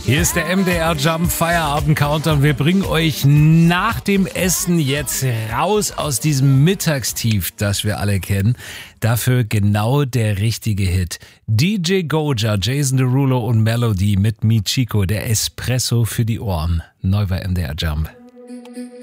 Hier ist der MDR Jump Feierabend Countdown. Wir bringen euch nach dem Essen jetzt raus aus diesem Mittagstief, das wir alle kennen. Dafür genau der richtige Hit. DJ Goja, Jason Derulo und Melody mit Michiko, der Espresso für die Ohren. Neu bei MDR Jump.